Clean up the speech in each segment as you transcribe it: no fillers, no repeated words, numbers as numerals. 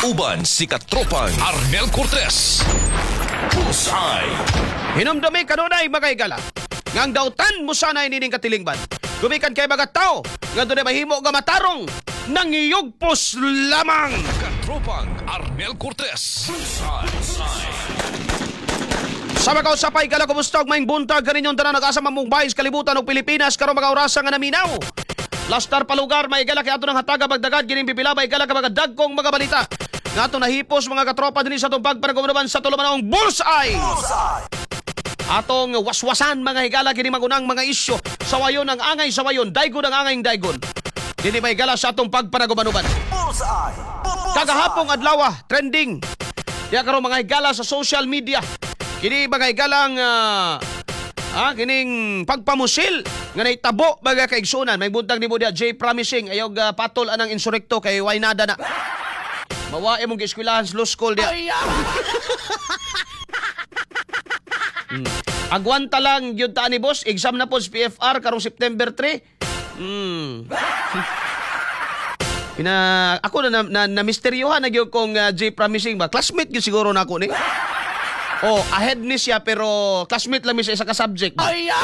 Uban si Katropang Arnel Cortez. Bullseye. Hinumdumi kanunay mga higala. Ngang dautan mo sanay nining katilingban. Gumikan kay mga tao. Nga doon ay mahimo nga matarong. Nangiyugpos lamang. Katropang Arnel Cortez. Bullseye. Sa mga usapay gala kumustog maing buntag kaninyong tanan nag-asa mamong bayis kalibutan og Pilipinas karon mga orasa nga naminaw. Lastar palugar may gala kay ato nang hataga bagdagad gining pipila may gala ka mga dagkong mga balita. Nga ato nahipos mga katropa dinhi sa atong pagpanagunaban sa tulumanong Bullseye. Atong waswasan mga higala kini magunang mga isyu. Sawayon ang angay sawayon, daygon ang angay daygon. Dini may gala sa atong pagpanagubanuban. Kagahapong adlaw trending. Diya karon mga higala sa social media. Kini mga higalang kining pagpamusil nga naitabo mga kaigsunan. May buntag ni mo diya J Promising ayog patol anang insurekto kay Waynada na. Mawae mong gieskwilahan sa law school diya. Agwanta lang yun taan ni boss. Exam na po sa PFR karong September 3. Ako na misteryohan na yun kong J Promising ba. Classmate yun siguro na ako ni. Oh, ahead ni siya pero classmate lang mi sa isa ka subject.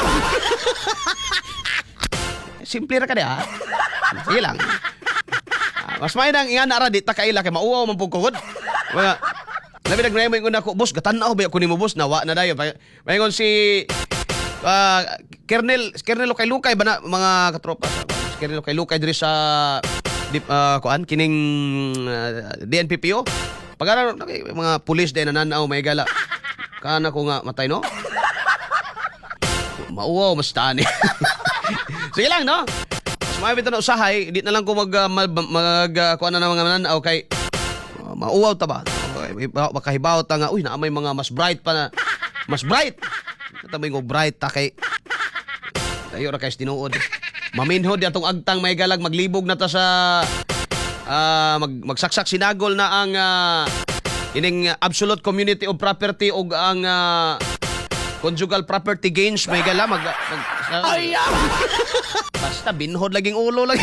Simple ra ka diha. Sige lang. Mas may nang ingan ara di ta kaila kay mauwaw man pug kugod. Mga labi nagnaymay ko na ako, boss, gatan-aw ba ako nimo boss, nawa na dayo. Mayngon si Kernel Lukay ba na mga katropa. Kernel Lukay diri sa kining DNPPO. Pagara mga pulis din nananaw may gala. Kana ko nga matay no. Mauwaw mas tani. Sige lang no. Mas maabit na usahay, di na lang ko kuan na mga nananaw kay mauwaw ta ba. Makahibaw ta nga, uy, naamay mga mas bright pa na. Mas bright! Katamay ko bright ta kay... Tayo ra kay tinuod. Maminhod atong agtang may galag, maglibog na ta sa... magsaksak sinagol na ang... ining absolute community of property o ang... conjugal property gains may gala. Basta binhod laging ulo lagi.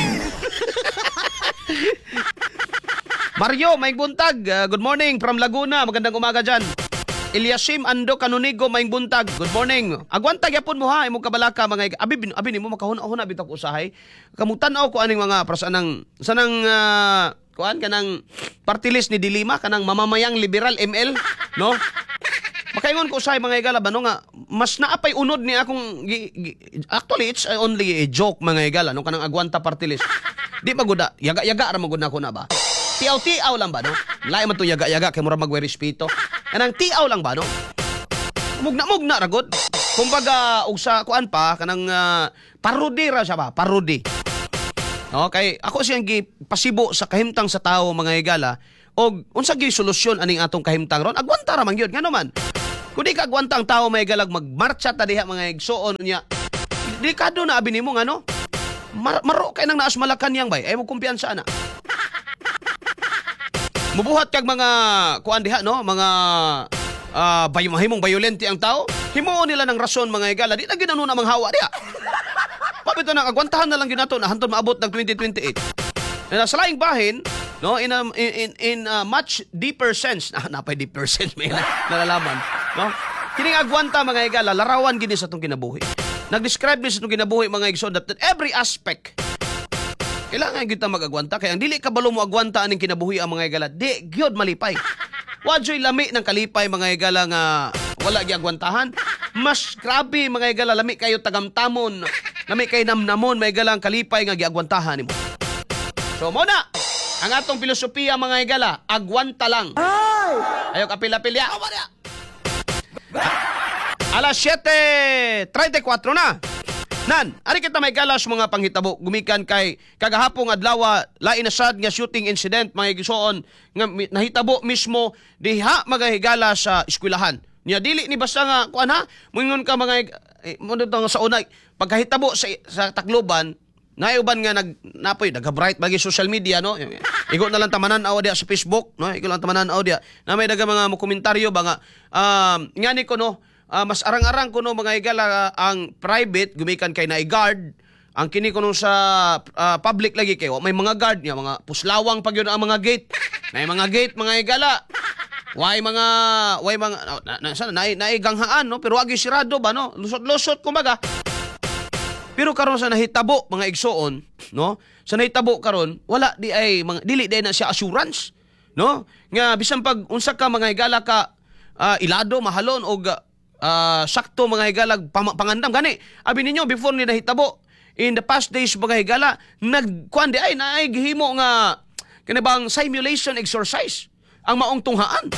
Mario, may buntag. Good morning from Laguna. Magandang umaga dyan. Eliasim Ando Canonigo, may buntag. Good morning. Agwantag yapon mo ha. Imong kabalaka mga abi ni mo makahuna-huna bitak usahay. Kamutan-aw ko aning mga sanang kuan kanang party list ni Dilima kanang mamamayang liberal ML, no? Makaingon ko usahay mga igala bano nga mas naapay unod ni akong actually it's only a joke mga igala no kanang agwanta party list. Di maguda, yaga-yaga ra magud na ko na ba? Tiaw-tiaw lang ba, no? Lain man to yaga-yaga kay mura magwe respeto. Kanang tiaw lang ba, no? Mugna ragod. Kumbaga og sa kuan pa kanang parody ra siya ba? Parody. Okay, ako siyang gipasibo sa kahimtang sa tao mga higala og unsa gi solusyon aning atong kahimtang ron? Agwanta ra man gyud. Ngano man? Kun di ka agwanta ang tao may galag magmarcha ta diha mga igsoon niya. Delikado na abi nimo ngano? Maro kay nang naas Malacañang bay. Ay mo kumpiyansa ana. Mubuhat kag mga kuan diha no, mga mahimong violente ang tao. Himuon nila ng rason mga higala. Di na ginano na manghawa diha. Pabito na agwantahan na lang ginato na hantod maabot ng 2028. Na sa laing bahin, no, in a much deeper sense, napay deeper sense may nalalaman, no? Kining agwanta mga higala, larawan gini sa atong kinabuhi. Nag-describe ni sa atong kinabuhi mga igsoon that every aspect kailangan kita mag-agwanta. Kaya ang dili ka balo mo agwanta aning kinabuhi ang mga higala. Di, gyud malipay. Wadyo'y lami ng kalipay mga higala nga wala giagwantahan. Mas grabe mga higala, lami kayo tagamtamon. Lami kayo namnamon, mga higala ang kalipay nga giagwantahan nimo. So muna, ang atong filosofiya mga higala, agwanta lang. Ayaw kapila-pilya. Alas 7:34 na. Nan, ari kita may galas mga panghitabo gumikan kay kagahapong adlaw lain na sad nga shooting incident mga igsoon nga nahitabo mismo diha magahigala sa eskwelahan. Nya dili ni basta nga kuan ha, moingon ka mga mo sa unay pagkahitabo sa Tacloban nayuban nga napoy nagabright bagi social media no. Igo na lang tamanan aw dia sa Facebook no, igo lang tamanan aw dia. Na may daga mga komentaryo ba nga ngani ko no. Mas arang-arang kuno mga higala ang private gumikan kay na guard ang kini kuno sa public lagi kay may mga guard niya mga puslawang pag yun ang mga gate May mga gate mga higala. Way mga naiganghaan no pero wagi sirado ba no? Lusot-lusot kumbaga. Pero karon sa nahitabo mga igsoon, no? Sa nahitabo karon, wala di ay mga dili di na siya assurance, no? Nga bisan pag unsa ka mga higala ka ilado mahalon og sakto mga higala pangandam gani. Abi ninyo before ni nahitabo in the past days mga higala nagkuan di ay naay gihimo nga kanibang simulation exercise ang maong tunghaan.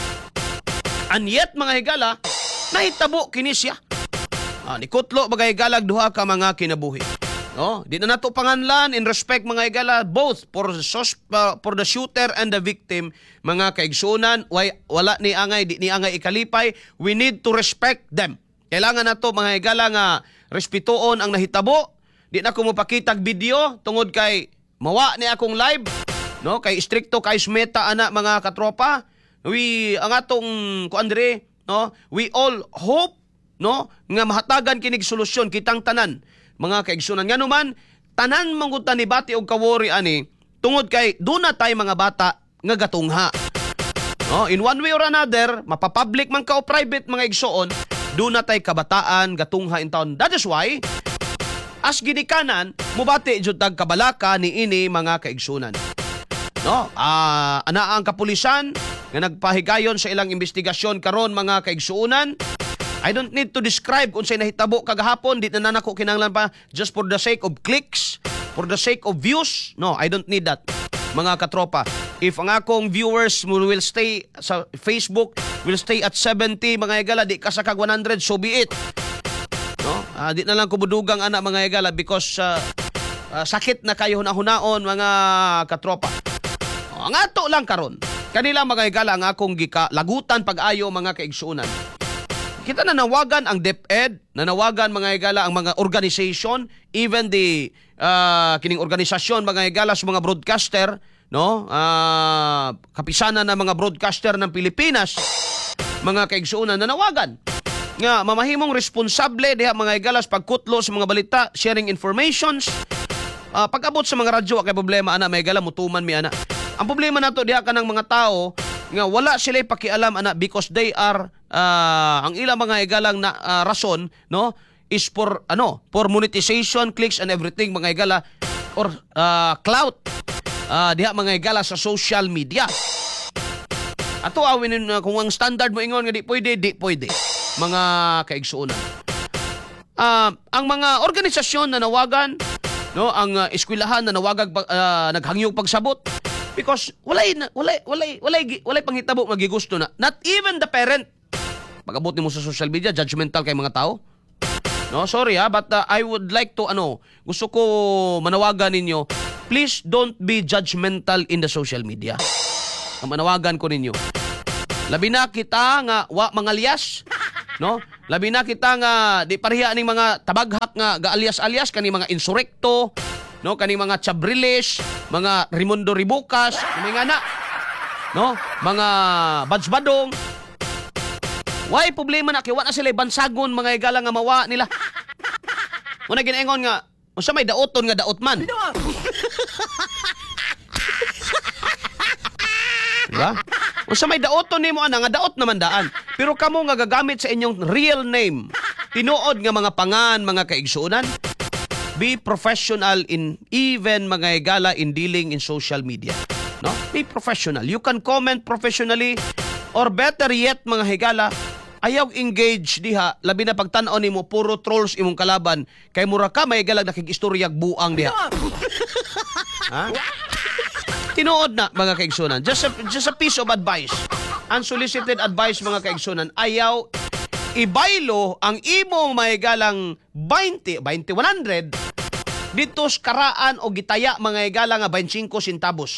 And yet mga higala nahitabo kini siya. Nikutlo mga higala duha ka mga kinabuhi. No, di na nato panganlan in respect mga higala both for the shooter and the victim mga kaigsunan wala ni angay di ni angay ikalipay, we need to respect them. Kailangan nato mga higala nga respetuon ang nahitabo. Di na ko mopakitag video tungod kay mawa ni akong live, no, kay stricto kay meta ana mga katropa. Ang atong kuandre, no, we all hope, no, nga mahatagan kinig solusyon kitang tanan mga kaigsunan. Ngano man tanan manguta ni bati og kawori ani tungod kay duna tay mga bata nga gatungha. No, in one way or another, mapapublic man ka o private mga igsoon, duna tay kabataan gatungha in town. That is why as gidikanan mubati jud tag kabalaka ni ini mga kaigsunan. No, ana ang kapulisan nga nagpahigayon sa ilang investigasyon karon mga kaigsuunan. I don't need to describe kung sa'y nahitabo kagahapon. Di na nako kinanglan pa just for the sake of clicks, for the sake of views. No, I don't need that, mga katropa. If ang akong viewers will stay sa Facebook, will stay at 70, mga higala, di ka sa kag 100, so be it. No? Di na lang kubudugang anak, mga higala, because sakit na kayo hunahunaon, mga katropa. Ang ato lang karon. Kanila mga higala, ang akong lagutan pag-ayo, mga kaigsuunan. Kita nanawagan ang DepEd, nanawagan mga higala ang mga organization, even the kining organisasyon mga higala sa mga broadcaster, no? Kapisanan ng mga broadcaster ng Pilipinas, mga kaigsuunan nanawagan nga mamahimong responsable diha mga higala sa pagkutlo sa mga balita, sharing informations. Pag-abot sa mga radyo kay problema ana mga higala mutuman mi ana. Ang problema nato diha kanang mga tao nga wala sila pakialam ana because they are ang ilang mga higalang na rason, no, is for monetization, clicks and everything mga higala or clout diha mga higala sa social media. Ato awin kung ang standard mo ingon nga di pwede mga kaigsuunan. Ang mga organisasyon na nawagan, no, ang eskwelahan na nawagag naghangyog pagsabot because walay panghitabo magigusto na. Not even the parent. Pag-abot nimo sa social media, judgmental kay mga tao. No, sorry but I would like to gusto ko manawagan ninyo, please don't be judgmental in the social media. Ang manawagan ko ninyo. Labi na kita nga mga alias, no? Labi na kita nga di pareha ning mga tabaghak nga gaalias-alias kani mga insurekto, no, kani mga Chabriles, mga Raimundo Ribucas, mga na, no, mga Badsbadong. Why problema na kiwa na sila bansagon mga higala nga mawa nila. Una ginaingon nga unsa may daoton nga daot man. Diba? Unsa may daoton nimo ana nga daot naman daan. Pero kamo nga gagamit sa inyong real name. Tinuod nga mga pangan, mga kaigsuunan. Be professional in even mga higala in dealing in social media. No? Be professional. You can comment professionally or better yet mga higala, ayaw engage diha labi na pagtan-aw nimo puro trolls imong kalaban kay mura ka may galag nakikistoryag buang diha. Ha? Tinuod na mga kaigsunan. Just a piece of advice. Unsolicited advice mga kaigsunan. Ayaw ibaylo ang imong may galang 100 dito karaan o gitaya mga higala nga 25 centavos.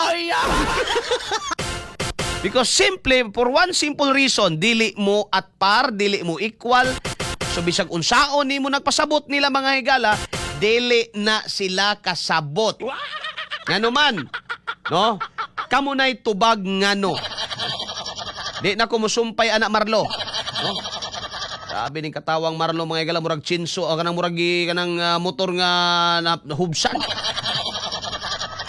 Because simply, for one simple reason, dili mo at par, dili mo equal. So bisag unsaon nimo nagpasabot nila mga higala, dili na sila kasabot. Ngano man, no? Kamo nay tubag ngano. Di na ko musumpay anak Marlo, no? Sabi ning katawang Marlo mga higala murag chinso o kanang murag kanang motor nga nahubsan.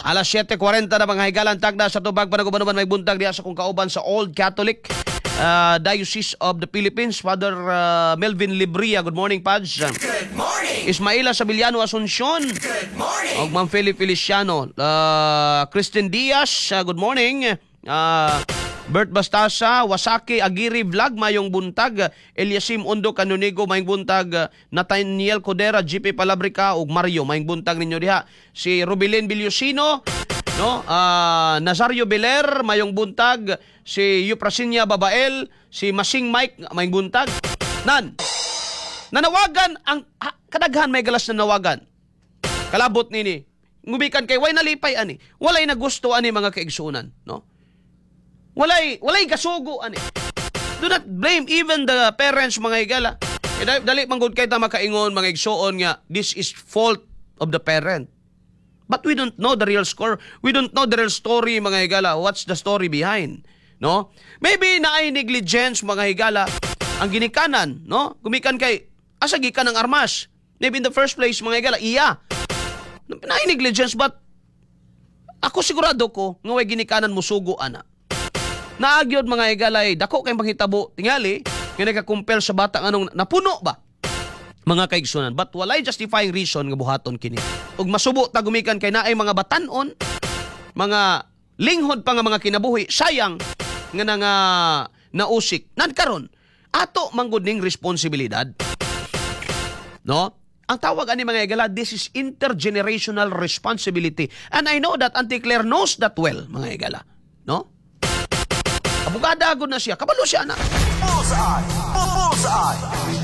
Alas 7:40 na mga higalan tagda sa tubag panagubanuban may buntag diha sa kung kauban sa Old Catholic Diocese of the Philippines, Father Melvin Libria. Good morning, Pads. Good morning. Ismaila Sabiliano Asuncion. Good morning. Og Ma'am Philip Feliciano. Kristen Diaz, good morning. Bert Bastasa, Wasaki Agiri Vlog, mayong buntag. Eliasim Ondo Canonigo, mayong buntag. Nathaniel Codera, GP Palabrica, ug Mario, mayong buntag ninyo diha. Si Rubilin Biliosino, no? Nazario Beler, mayong buntag. Si Yuprasinia Babael, si Masing Mike, mayong buntag. Nanawagan ang kadaghan may galas na nawagan. Kalabot nini. Ngubikan kay way nalipay ani. Walay nagusto ani mga kaigsunan, no? Walay kasugo ani. Do not blame even the parents mga higala. Dali manggod kay ta makaingon mga igsuon nga this is fault of the parent. But we don't know the real score. We don't know the real story mga higala. What's the story behind? No? Maybe naay negligence mga higala ang ginikanan, no? Gumikan kay asa gikan ang armas. Maybe in the first place mga higala iya. Naay negligence but ako sigurado ko nga way ginikanan mo sugo ana. Naagyod mga higalay, dako kay panghitabo tingali nga nagka-compel sa bata anong napuno ba mga kaigsunan, but walay justifying reason nga buhaton kini. Ug masubo ta gumikan kay naay mga batan-on, mga linghod pa nga mga kinabuhi, sayang nga nausik karon ato manggod ning responsibilidad, no? Ang tawag ani mga higala, this is intergenerational responsibility, and I know that Auntie Claire knows that well mga higala, no? Abugada agad na siya. Kabalo siya na. Bullseye. Bullseye.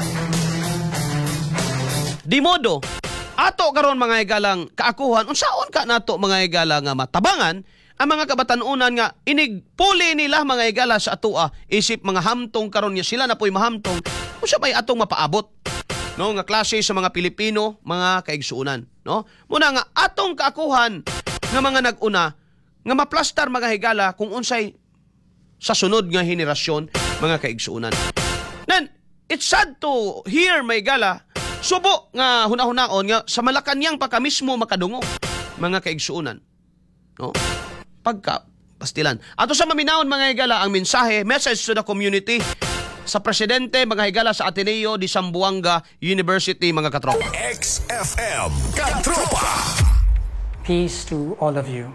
Di modo, ato karon mga higalang kaakuhan, unsaon ka nato mga higala nga matabangan ang mga kabatanunan nga inigpuli nila mga higala sa atua isip mga hamtong karon niya sila na po'y mahamtong unsa may atong mapaabot, no, nga klase sa mga Pilipino mga kaigsuunan, no? Muna nga atong kaakuhan nga mga naguna nga maplastar mga higala kung unsay sa sunod nga henerasyon mga kaigsuunan. Then, it's sad to hear may gala subo nga hunahunaon nga sa Malacañang pa ka mismo makadungo mga kaigsuunan, no? Pagka pastilan. Ato sa maminaon mga higala ang mensahe, message to the community sa presidente mga higala sa Ateneo de Zamboanga University mga katropa. XFM Katropa. Peace to all of you.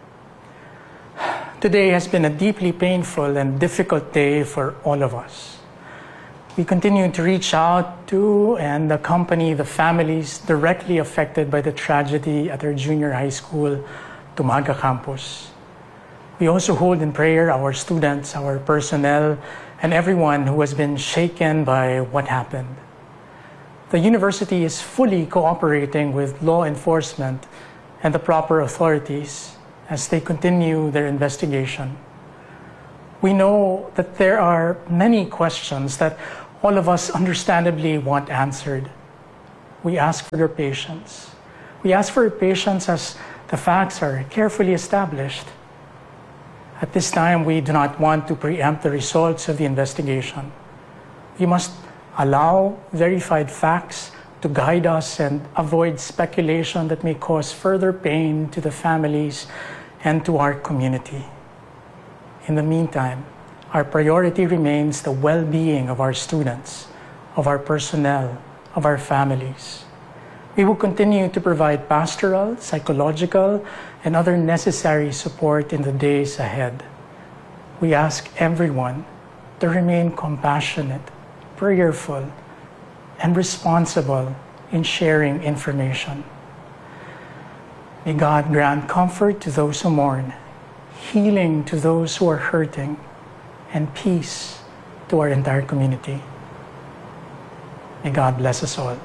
Today has been a deeply painful and difficult day for all of us. We continue to reach out to and accompany the families directly affected by the tragedy at our junior high school, Tumaga campus. We also hold in prayer our students, our personnel, and everyone who has been shaken by what happened. The university is fully cooperating with law enforcement and the proper authorities as they continue their investigation. We know that there are many questions that all of us understandably want answered. We ask for your patience. We ask for your patience as the facts are carefully established. At this time, we do not want to preempt the results of the investigation. We must allow verified facts to guide us and avoid speculation that may cause further pain to the families and to our community. In the meantime, our priority remains the well-being of our students, of our personnel, of our families. We will continue to provide pastoral, psychological, and other necessary support in the days ahead. We ask everyone to remain compassionate, prayerful, and responsible in sharing information. May God grant comfort to those who mourn, healing to those who are hurting, and peace to our entire community. May God bless us all.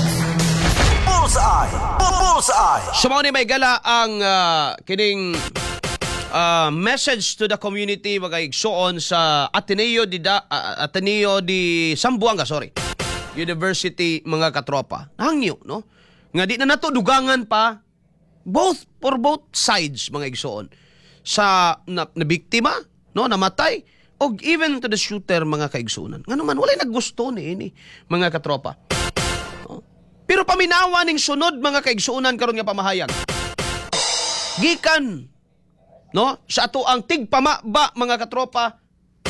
Bullseye. Bullseye. Sumaw ni may gala ang kining message to the community mga igsoon sa Ateneo di Zamboanga, University mga katropa. Hangyo, no? Nga di na nato dugangan pa for both sides mga igsoon. Sa na biktima, no, namatay, o even to the shooter mga kaigsunan. Nga naman, walay naggusto ni ini mga katropa. No? Pero paminawa ning sunod mga kaigsunan karon nga pamahayag. gikan no sa ato ang tigpamaba mga katropa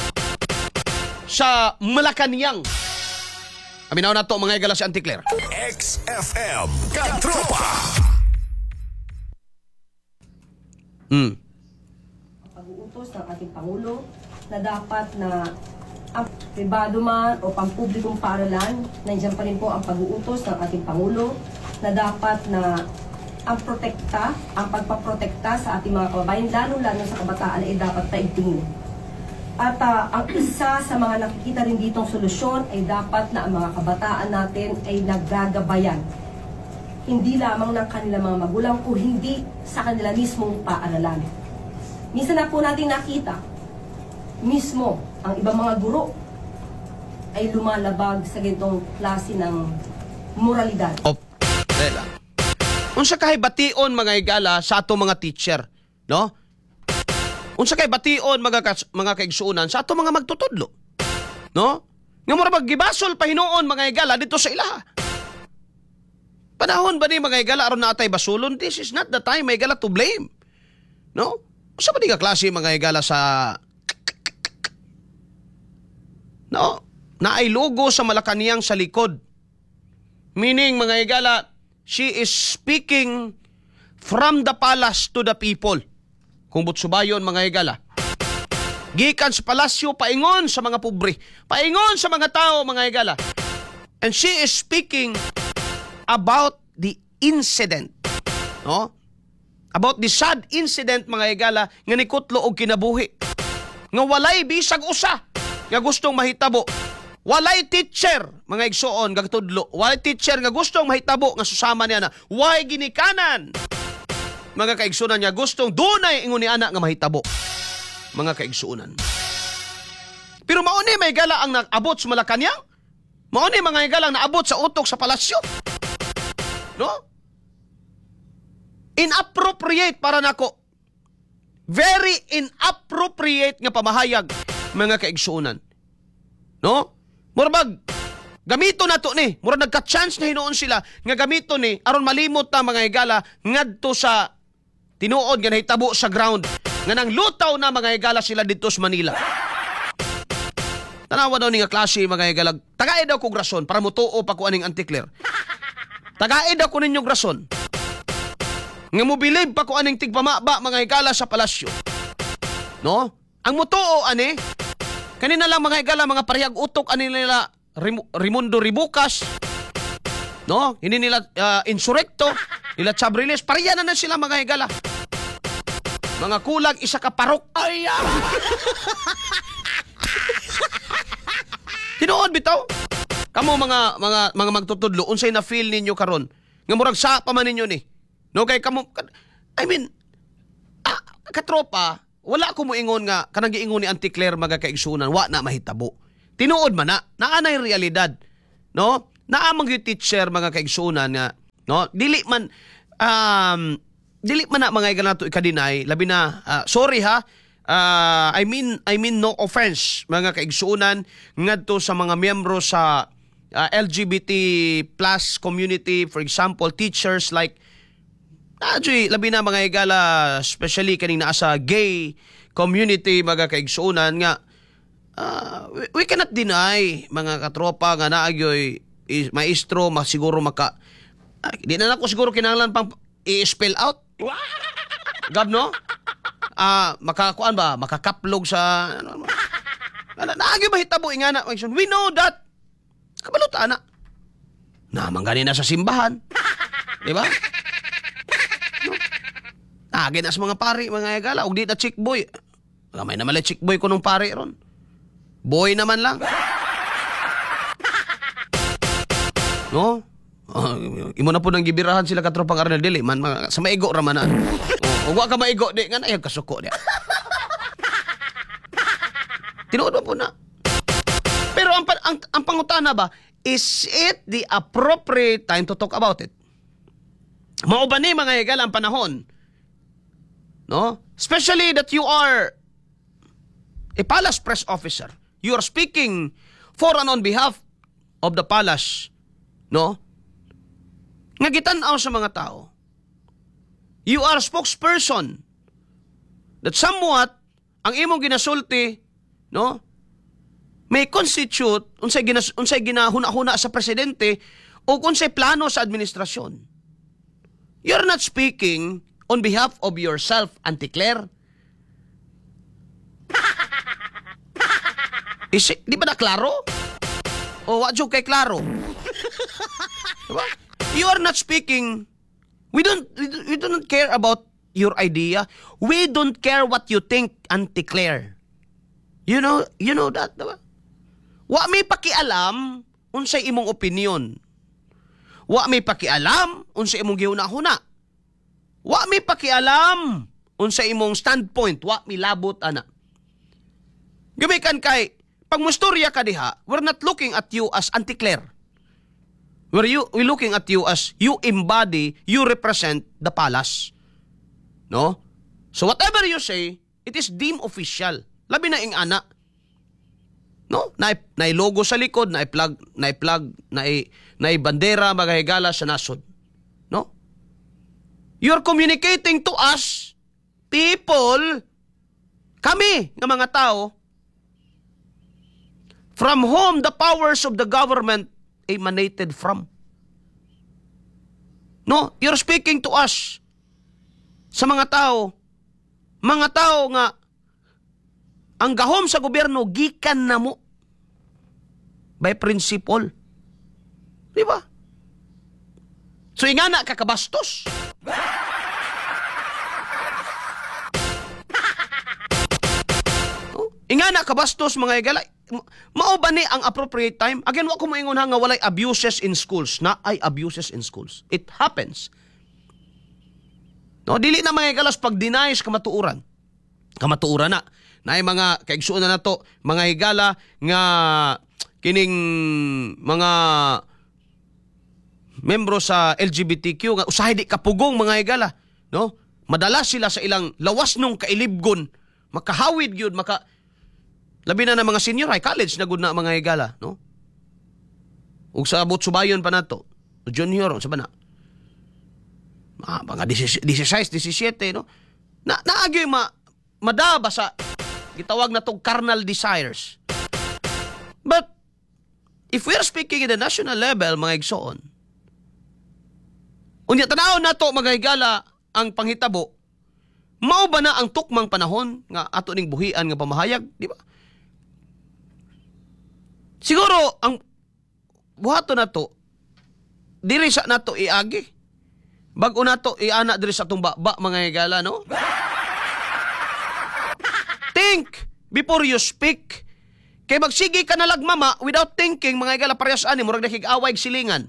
sa Malacanang. Aminaw na to mga igala si Auntie Claire. XFM Katropa. Pag-uutos ng ating Pangulo na dapat na ang pribado man o pampublikong paaralan, nandiyan pa rin po ang pag-uutos ng ating Pangulo na dapat na ang protekta, ang pagpaprotekta sa ating mga kababayan, lalo-lalo sa kabataan ay dapat taigtingin. At ang isa sa mga nakikita rin ditong solusyon ay dapat na ang mga kabataan natin ay naggagabayan. Hindi lamang ng kanilang mga magulang o hindi sa kanila mismong paaralan. Minsan na po natin nakita, mismo ang ibang mga guro ay lumalabag sa ganitong klase ng moralidad. Dela. Unsa kay bation mga igala sa ato mga teacher, no? Unsa kay bation mga kaigsuonan sa ato mga magtutudlo, no? Nga mura maggibasol pa hinuon mga igala dito sa ilaha. Panahon ba ni mga igala aron natay basulon? This is not the time mga igala to blame. No? Unsa ba di ka klase mga igala sa no? Naay logo sa Malacanang sa likod. Meaning mga igala, she is speaking from the palace to the people. Kung butsubayon mga igala. Gikan sa palasyo, paingon sa mga pobre. Paingon sa mga tao mga igala. And she is speaking about the incident. No? About the sad incident mga igala nga nikutlo og kinabuhi. Nga walay bisag usa nga gustong mahitabo. Walay teacher, mga igsuon, gagtudlo. Walay teacher nga gustong mahitabo nga susama niya na. Way ginikanan. Mga kaigsunan niya gustong dunay ingon ni ana nga mahitabo. Mga kaigsunan. Pero mauni may gala ang nag-abot sa Malacanang. Mauni mga igalang naabot sa utok sa palasyo. No? Inappropriate para nako. Very inappropriate nga pamahayag mga kaigsunan. No? Murabag, gamito na to ni. Murag nagka-chance na hinoon sila nga gamito ni aron malimot ta mga higala ngadto sa tinuod nga nahitabo sa ground nga nang lutaw na mga higala sila dito sa Manila. Tanawa daw ni nga klase mga higala. Tagaid daw kong rason para mutuo pa ko aning Auntie Claire. Tagaid daw ko ninyong rason. Nga mobilib pa ko aning tigpamaba mga higala sa palasyo. No? Ang mutuo ani kanina lang mga higala, mga parehag utok, ani nila Raimundo Ribucas, no? Hindi nila Insurrecto, nila Chabriles, pareha na sila mga higala. Mga kulag, isa ka parok. Ay, tinuod bitaw. Kamo mga magtutudlo, unsay na feel ninyo karon? Nga murag sa pa man ninyo ni. No kay kamo I mean katropa, wala ko moingon nga kanang giingon ni Auntie Claire mga kaigsunan, wa na mahitabo. Tinuod man na, naanay realidad, no? Naamang yung teacher mga kaigsunan nga, no? Dili man na mga iganato ikadinay, labi na sorry ha. I mean no offense mga kaigsunan ngadto sa mga miyembro sa LGBT plus community, for example, teachers like labi na mga igala, especially kaning naa sa gay community mga kaigsuonan nga we cannot deny mga katropa nga naagyoy maestro masiguro di na nako siguro kinahanglan pang i-spell out. Gab no? Makakuan ba? Makakaplog sa naagyoy mahitabo ingana. We know that. Kabaluta na. Naman ganina sa simbahan. Di ba? Agay na sa mga pari, mga igala. Og di na chick boy. Gamay naman lang chick boy ko nung pari ron. Boy naman lang. No? Imo na po nang gibirahan sila katropang Arnel Dili. Man, sa maigo ramanan. Huwag ka maigo, di. Nga na yung kasuko niya. Tinuod mo po na. Pero ang pangutana ba, is it the appropriate time to talk about it? Mao ba ni mga igala ang panahon? No? Especially that you are a palace press officer. You are speaking for and on behalf of the palace. No? Nga gitan-aw sa mga tao. You are spokesperson that somewhat ang imong ginasulti, no? May constitute unsay ginahuna-huna sa presidente o unsay plano sa administrasyon. You're not speaking on behalf of yourself, Auntie Claire. Di ba na klaro? O wadyo kay klaro? Diba? You are not speaking. We don't care about your idea. We don't care what you think, Auntie Claire. You know that, diba? Wa may pakialam unsay imong opinion. Wa may pakialam unsay imong gihuna-huna. Wa may pakialam unsay imong standpoint. Wa may labot ana. Gamikan kay pag mustorya ka diha, we're not looking at you as Auntie Claire. We're looking at you as you embody, you represent the palace. No? So whatever you say, it is deemed official. Labi na ing ana. No? Na logo sa likod, na bandera magahigala sa nasod. No? You're communicating to us, people, kami nga mga tao, from whom the powers of the government emanated from. No? You're speaking to us sa mga tao nga ang gahom sa gobyerno gikan na mo by principle. Di ba? So ingana ka kabastos. Ingana kabastos mga igala. Mao ba ni ang appropriate time? Again, wa ko moingon nga walay abuses in schools. Na ay abuses in schools. It happens. No, dili na mga igalas pag denies kamatuuran. Kamatuuran na. Naay mga kaigsuon na nato mga higala nga kining mga membro sa LGBTQ nga usahay di kapugong mga higala, no? Madalas sila sa ilang lawas nung kailibgon, makahawid gyud labi na mga senior high college na gud na mga higala, no? Ug sa abot subayon pa nato, junior sa bana. Mga 16, 17, no? Naagi madaba sa gitawag na tong carnal desires. But if we are speaking at the national level, mga igsoon, unya tanaw nato mga higala ang panghitabo, mao ba na ang tukmang panahon nga ato ning buhian nga pamahayag, di ba? Siguro ang buhaton nato diri sa nato iagi. Bag-o nato iana diri sa atong baba mga higala, no? Think before you speak. Kay magsigi ka na lagmama without thinking, mga igala parehas ani murag nakig-away silingan.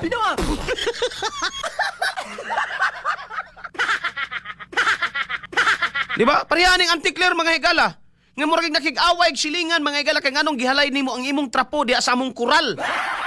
Di ba? Parehaning Auntie Claire mga higala. Nga murag nakig-away silingan mga higala kay nganong gihalay nimo ang imong trapo diha sa among kural.